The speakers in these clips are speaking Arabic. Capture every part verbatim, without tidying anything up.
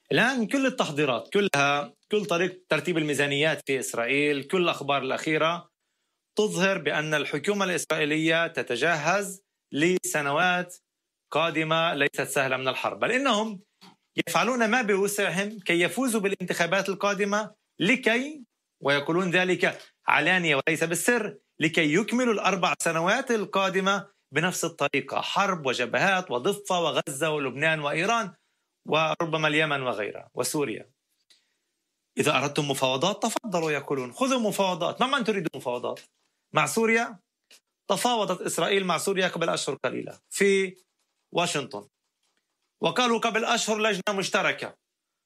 الآن كل التحضيرات كلها، كل طريقة ترتيب الميزانيات في إسرائيل، كل الأخبار الأخيرة تظهر بأن الحكومة الإسرائيلية تتجهز لسنوات قادمة ليست سهلة من الحرب، بل إنهم يفعلون ما بوسعهم كي يفوزوا بالانتخابات القادمة، لكي ويقولون ذلك علانية وليس بالسر، لكي يكملوا الأربع سنوات القادمة بنفس الطريقة، حرب وجبهات وضفة وغزة ولبنان وإيران وربما اليمن وغيرها وسوريا. إذا أردتم مفاوضات تفضلوا، يقولون خذوا مفاوضات. مع من تريدون مفاوضات؟ مع سوريا؟ تفاوضت إسرائيل مع سوريا قبل أشهر قليلة في واشنطن، وقالوا قبل أشهر لجنة مشتركة،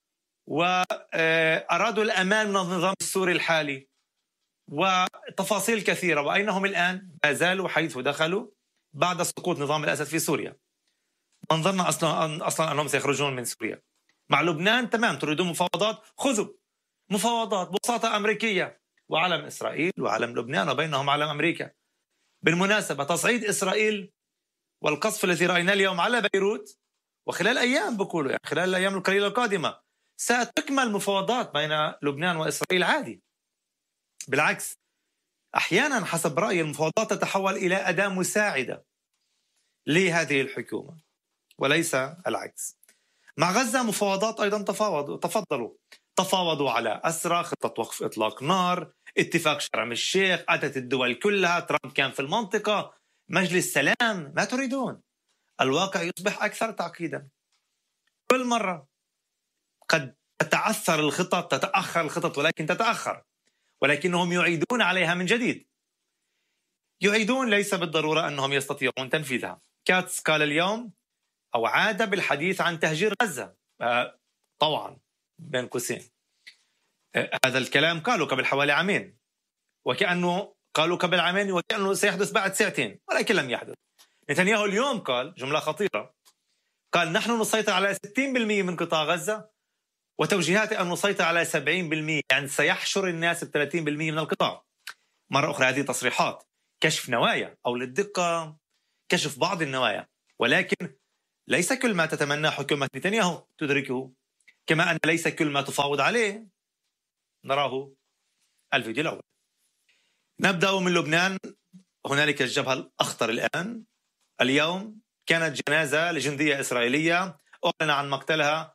وأرادوا الأمان من النظام السوري الحالي وتفاصيل كثيرة. وأين هم الآن؟ ما زالوا حيث دخلوا بعد سقوط نظام الأسد في سوريا. منظرنا أصلا, أصلا أنهم سيخرجون من سوريا. مع لبنان تمام، تريدون مفاوضات؟ خذوا مفاوضات بوساطة أمريكية وعلم إسرائيل وعلم لبنان وبينهم علم أمريكا. بالمناسبة تصعيد إسرائيل والقصف الذي رأيناه اليوم على بيروت، وخلال أيام بقولوا يعني خلال الأيام القليلة القادمة ستكمل مفاوضات بين لبنان وإسرائيل عادي. بالعكس، أحيانا حسب رأيي المفاوضات تتحول إلى أداة مساعدة لهذه الحكومة وليس العكس. مع غزة مفاوضات أيضا تفاوضوا تفضلوا تفاوضوا على أسرى، خطة وقف إطلاق نار، اتفاق شرم الشيخ، أتت الدول كلها، ترامب كان في المنطقة، مجلس سلام. ما تريدون؟ الواقع يصبح أكثر تعقيدا. كل مرة قد تتعثر الخطط، تتأخر الخطط، ولكن تتأخر، ولكنهم يعيدون عليها من جديد. يعيدون ليس بالضرورة أنهم يستطيعون تنفيذها. كاتس قال اليوم أو عاد بالحديث عن تهجير غزة، آه طبعا بين قوسين، آه هذا الكلام قالوا قبل حوالي عامين، وكأنه قالوا قبل عامين وكأنه سيحدث بعد ساعتين، ولكن لم يحدث. نتنياهو اليوم قال جملة خطيرة، قال نحن نسيطر على ستين بالمئة من قطاع غزة، وتوجيهاتي أن نسيطر على سبعين بالمئة، يعني سيحشر الناس ب ثلاثين بالمئة من القطاع. مرة أخرى هذه تصريحات كشف نوايا أو للدقة كشف بعض النوايا، ولكن ليس كل ما تتمنى حكومة نتنياهو تدركه، كما أن ليس كل ما تفاوض عليه نراه. الفيديو الأول. نبدأ من لبنان. هنالك الجبهة الأخطر الآن. اليوم كانت جنازة لجندية إسرائيلية أعلن عن مقتلها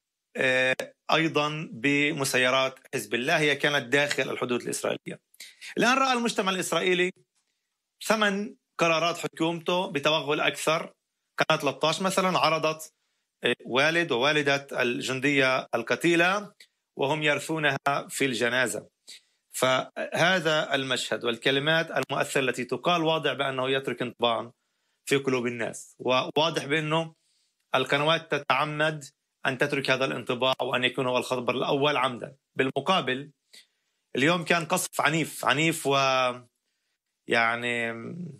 أيضا بمسيرات حزب الله، هي كانت داخل الحدود الإسرائيلية. الآن رأى المجتمع الإسرائيلي ثمن قرارات حكومته بتوغل أكثر. قناة ثلاثة عشر مثلا عرضت والد ووالدة الجندية القتيلة وهم يرثونها في الجنازة. فهذا المشهد والكلمات المؤثرة التي تقال واضح بأنه يترك انطباعا في قلوب الناس، وواضح بأنه القنوات تتعمد أن تترك هذا الانطباع وأن يكون هو الخبر الأول عمدا. بالمقابل اليوم كان قصف عنيف عنيف و يعني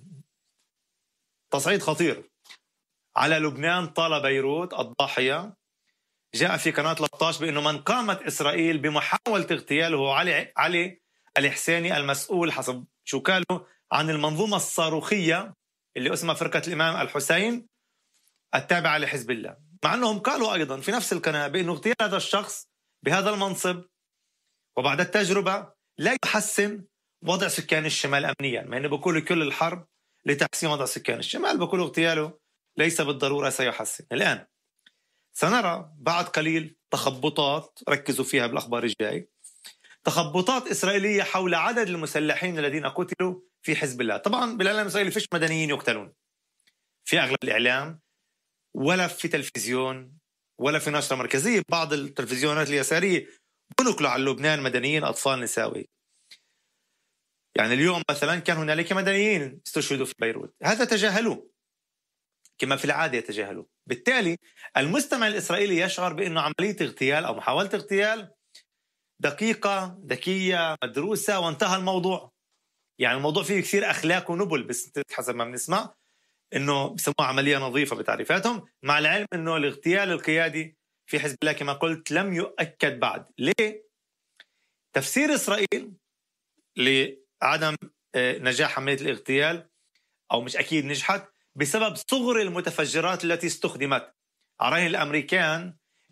تصعيد خطير على لبنان طال بيروت. الضاحية جاء في قناة ثلاثة عشر بأنه من قامت إسرائيل بمحاولة اغتياله هو علي علي الحسيني، المسؤول حسب شو قالوا عن المنظومة الصاروخية اللي اسمها فرقة الإمام الحسين التابعة لحزب الله. مع أنهم قالوا أيضا في نفس القناة بأنه اغتيال هذا الشخص بهذا المنصب وبعد التجربة لا يحسن وضع سكان الشمال أمنيا، ما أنه بقولوا كل الحرب لتحسين وضع سكان الشمال، بقولوا اغتياله ليس بالضرورة سيحسن. الآن سنرى بعد قليل تخبطات ركزوا فيها بالأخبار الجاي، تخبطات إسرائيلية حول عدد المسلحين الذين قتلوا في حزب الله. طبعا بالإعلام الإسرائيلي فيش مدنيين يقتلون في أغلب الإعلام ولا في تلفزيون ولا في نشرة مركزية. بعض التلفزيونات اليسارية بنقلوا على لبنان مدنيين أطفال نساوي. يعني اليوم مثلا كان هنالك مدنيين استشهدوا في بيروت، هذا تجاهلوه كما في العادة يتجاهلوه. بالتالي المستمع الإسرائيلي يشعر بأنه عملية اغتيال أو محاولة اغتيال دقيقة ذكية مدروسة وانتهى الموضوع. يعني الموضوع فيه كثير أخلاق ونبل، بس حسب ما بنسمع إنه بسموها عملية نظيفة بتعريفاتهم، مع العلم إنه الاغتيال القيادي في حزب الله كما قلت لم يؤكد بعد. ليه؟ تفسير إسرائيل لعدم نجاح عملية الاغتيال أو مش أكيد نجحت بسبب صغر المتفجرات التي استخدمت. على رأي الأمريكان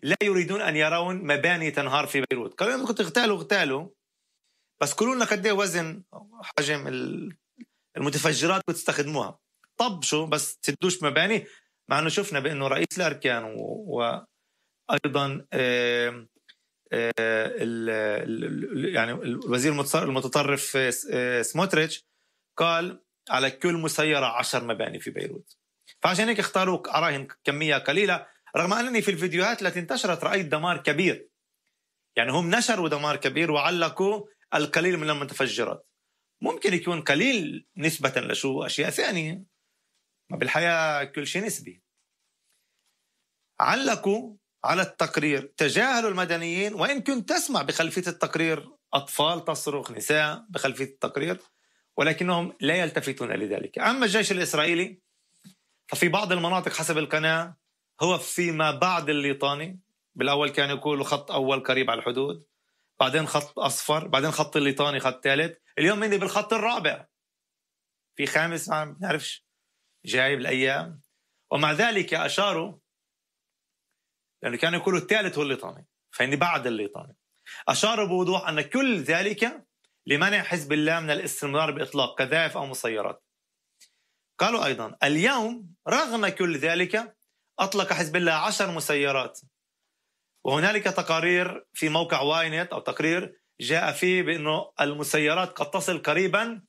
لا يريدون أن يرون مباني تنهار في بيروت. قالوا لهم اغتالوا اغتالوا بس قولوا لنا قد ايه وزن حجم المتفجرات بتستخدموها، طبشوا بس تسدوش مباني. مع انه شفنا بانه رئيس الاركان وايضا آه آه يعني الوزير المتطرف آه سموتريتش قال على كل مسيرة عشر مباني في بيروت. فعشان هيك اختاروا أراهن كمية قليلة، رغم أنني في الفيديوهات التي انتشرت رأيت دمار كبير. يعني هم نشروا دمار كبير وعلقوا القليل من المتفجرات. ممكن يكون قليل نسبة لشو أشياء ثانية، ما بالحياة كل شيء نسبي. علقوا على التقرير، تجاهلوا المدنيين، وإن كنت تسمع بخلفية التقرير أطفال تصرخ، نساء بخلفية التقرير، ولكنهم لا يلتفتون لذلك. أما الجيش الإسرائيلي ففي بعض المناطق حسب القناة هو فيما بعد الليطاني. بالأول كان يقولوا خط أول قريب على الحدود، بعدين خط أصفر، بعدين خط الليطاني، خط ثالث، اليوم مني بالخط الرابع، في خامس ما نعرفش جاي بالأيام. ومع ذلك أشاروا، لأنه كانوا يقولوا الثالث هو الليطاني، فإني بعد الليطاني، أشاروا بوضوح أن كل ذلك لمنع حزب الله من الاستمرار بإطلاق قذائف أو مسيرات. قالوا أيضا اليوم رغم كل ذلك أطلق حزب الله عشر مسيرات، وهنالك تقارير في موقع واينت أو تقرير جاء فيه بأنه المسيرات قد تصل قريبا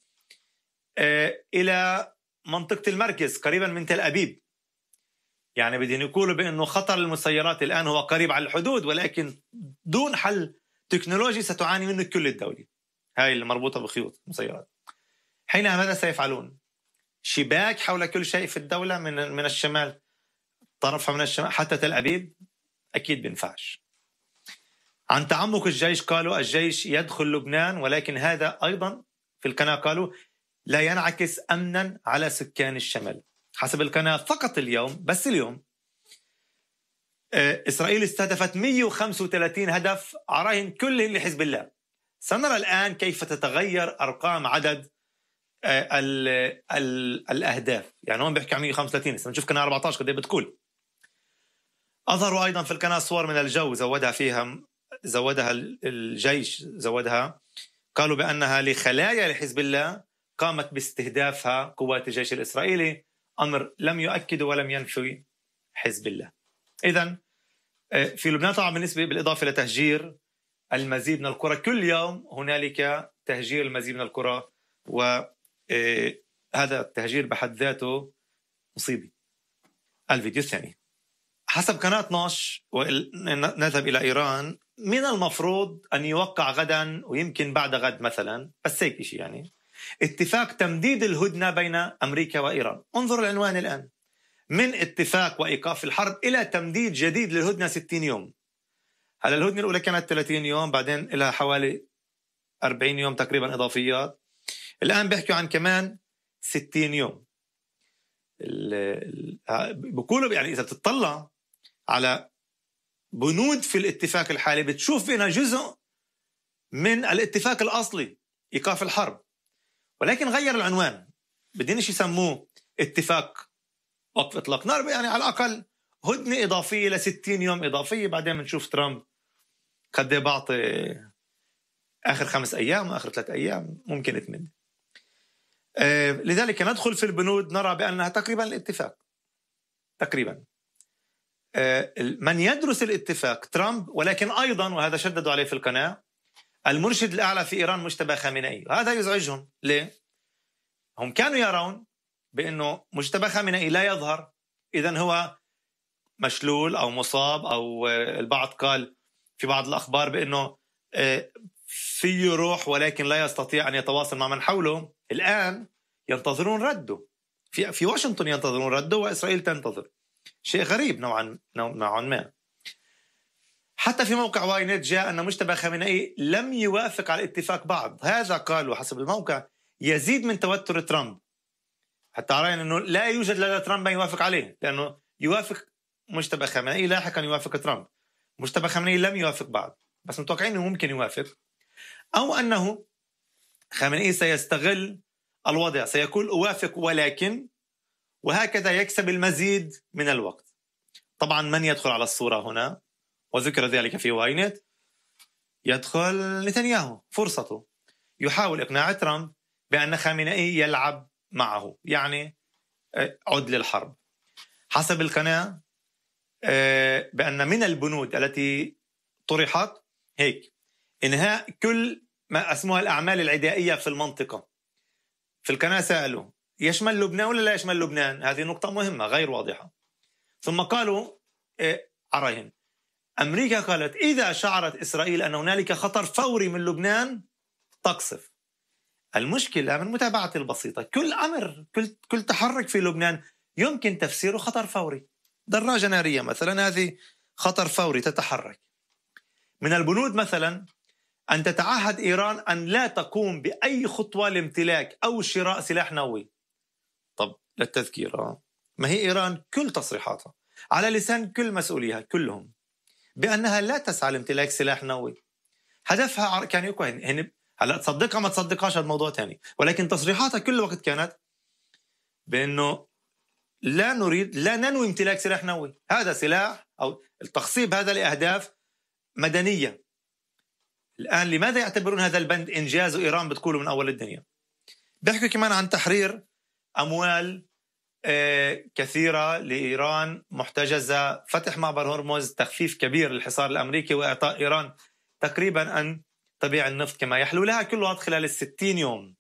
إلى منطقة المركز، قريبا من تل أبيب. يعني بدهم يقولوا بأنه خطر المسيرات الآن هو قريب على الحدود، ولكن دون حل تكنولوجي ستعاني منه كل الدولة هاي اللي مربوطة بخيوط مسيرات. حينها ماذا سيفعلون؟ شباك حول كل شيء في الدولة من من الشمال، طرفها من الشمال حتى تل أبيب؟ أكيد بينفعش. عن تعمق الجيش قالوا الجيش يدخل لبنان، ولكن هذا أيضا في القناة قالوا لا ينعكس أمنا على سكان الشمال. حسب القناة فقط اليوم، بس اليوم إسرائيل استهدفت مئة وخمسة وثلاثين هدف عراهن كلهم لحزب الله. سنرى الآن كيف تتغير أرقام عدد ال ال الأهداف. يعني هم بيحكوا عن مئة وخمسة وثلاثين، نشوف قناة أربعة عشر قد ايه بتقول. أظهروا أيضا في القناة صور من الجو زودها فيها زودها الجيش زودها قالوا بأنها لخلايا لحزب الله قامت باستهدافها قوات الجيش الإسرائيلي، أمر لم يؤكد ولم ينفي حزب الله. إذن في لبنان طبعا بالنسبة بالإضافة لتهجير المزيد من القرى، كل يوم هنالك تهجير المزيد من القرى، وهذا التهجير بحد ذاته مصيبة. الفيديو الثاني حسب قناة اثنا عشر ونذهب إلى إيران، من المفروض أن يوقع غدا ويمكن بعد غد مثلا، بس هيك شيء يعني، اتفاق تمديد الهدنة بين أمريكا وإيران. انظر العنوان الآن، من اتفاق وإيقاف الحرب إلى تمديد جديد للهدنة ستين يوم. هلا الهدنة الأولى كانت ثلاثين يوم، بعدين لها حوالي أربعين يوم تقريبا إضافيات، الآن بيحكوا عن كمان ستين يوم. بقولوا يعني إذا تطلع على بنود في الاتفاق الحالي بتشوف بأنها جزء من الاتفاق الأصلي إيقاف الحرب، ولكن غير العنوان، بدينش يسموه اتفاق وقف إطلاق نار، يعني على الأقل هدنة إضافية لستين يوم إضافية. بعدين بنشوف ترامب قد بعطي آخر خمس أيام وآخر ثلاث أيام ممكن تمد. آه لذلك ندخل في البنود نرى بأنها تقريبا الاتفاق تقريبا. آه من يدرس الاتفاق ترامب، ولكن أيضا وهذا شددوا عليه في القناة المرشد الأعلى في إيران مجتبى خامنئي. هذا يزعجهم. ليه؟ هم كانوا يرون بأنه مجتبى خامنئي لا يظهر، إذن هو مشلول أو مصاب، أو البعض قال في بعض الأخبار بأنه فيه روح ولكن لا يستطيع أن يتواصل مع من حوله. الآن ينتظرون رده في في واشنطن، ينتظرون رده وإسرائيل تنتظر. شيء غريب نوعا نوعا ما. حتى في موقع واينت جاء أن مجتبى خامنئي لم يوافق على الاتفاق بعض. هذا قالوا حسب الموقع يزيد من توتر ترامب، حتى رأينا أنه لا يوجد لدى ترامب من يوافق عليه، لأنه يوافق مجتبى خامنئي لاحقا يوافق ترامب. مجتبى خامنئي لم يوافق بعد، بس متوقعين أنه ممكن يوافق، أو أنه خامنئي سيستغل الوضع، سيقول أوافق ولكن، وهكذا يكسب المزيد من الوقت. طبعا من يدخل على الصورة هنا؟ وذكر ذلك في واينت، يدخل نتنياهو فرصته، يحاول إقناع ترامب بأن خامنئي يلعب معه، يعني عد للحرب. حسب القناة بأن من البنود التي طرحت هيك: إنهاء كل ما اسمها الأعمال العدائية في المنطقة. في القناة سألوا يشمل لبنان ولا لا يشمل لبنان؟ هذه نقطة مهمة غير واضحة. ثم قالوا عريهن أمريكا قالت إذا شعرت إسرائيل أن هنالك خطر فوري من لبنان تقصف. المشكلة من متابعة البسيطة، كل أمر كل, كل تحرك في لبنان يمكن تفسيره خطر فوري. دراجة نارية مثلا هذه خطر فوري تتحرك. من البنود مثلا أن تتعهد إيران أن لا تقوم بأي خطوة لامتلاك أو شراء سلاح نووي. طب للتذكير، ما هي إيران كل تصريحاتها على لسان كل مسؤوليها كلهم بأنها لا تسعى لامتلاك سلاح نووي. هدفها كان يكون هن هلا تصدقها ما تصدقهاش هذا موضوع تاني، ولكن تصريحاتها كل وقت كانت بأنه لا نريد لا ننوي امتلاك سلاح نووي. هذا سلاح أو التخصيب هذا لأهداف مدنية. الآن لماذا يعتبرون هذا البند إنجاز إيران بتقولوا من أول الدنيا؟ بيحكوا كمان عن تحرير أموال كثيرة لإيران محتجزة، فتح معبر هرمز، تخفيف كبير للحصار الأمريكي، وإعطاء إيران تقريبا أن تبيع النفط كما يحلو لها كل وقت خلال الستين يوم.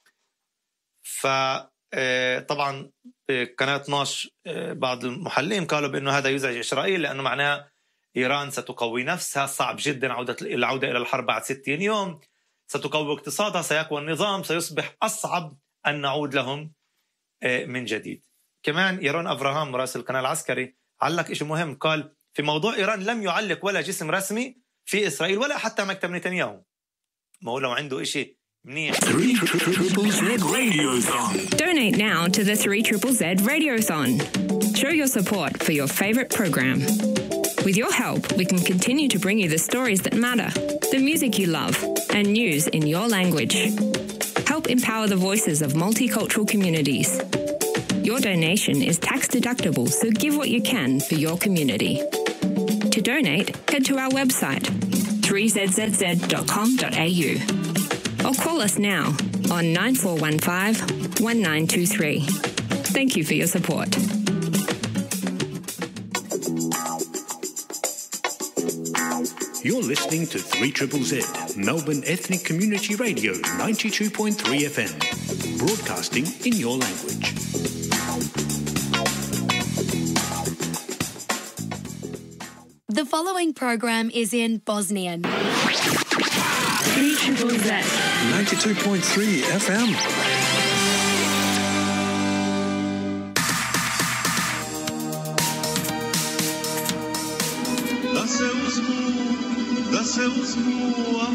فطبعا قناة اثناشر بعض المحللين قالوا بأنه هذا يزعج إسرائيل لأنه معناه إيران ستقوي نفسها، صعب جدا عودة العودة إلى الحرب بعد ستين يوم، ستقوي اقتصادها، سيقوى النظام، سيصبح أصعب أن نعود لهم من جديد. كمان يارون أفراهام مراسل القناة العسكري علق إشي مهم، قال في موضوع إيران لم يعلق ولا جسم رسمي في إسرائيل ولا حتى مكتب نتنياهو. ما هو لو عنده إشي منيح. Donate now to the three triple Z Radiothon. Show your support for your favorite program. With your help, we can continue to bring you the stories that matter, the music you love, and news in your language. Help empower the voices of multicultural communities. Your donation is tax deductible, so give what you can for your community. To donate, head to our website three z z z dot com dot a u or call us now on nine four one five, one nine two three. Thank you for your support. You're listening to three triple Z, Melbourne Ethnic Community Radio, ninety-two point three F M, broadcasting in your language. The following program is in Bosnian. three triple Z. ninety-two point three F M. Da se uzmu, da se uzmu